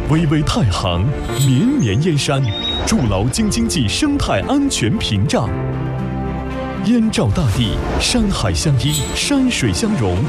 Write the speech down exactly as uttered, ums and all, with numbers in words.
巍巍太行，绵绵燕山，筑牢京津冀生态安全屏障。燕赵大地，山海相依，山水相融，